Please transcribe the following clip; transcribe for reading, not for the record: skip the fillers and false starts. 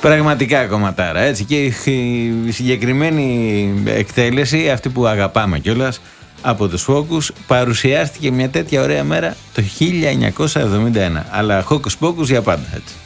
Πραγματικά κομματάρα, έτσι. Και η συγκεκριμένη εκτέλεση, αυτή που αγαπάμε κιόλας, από τους Focus, παρουσιάστηκε μια τέτοια ωραία μέρα το 1971. Αλλά Hocus Pocus για πάντα, έτσι.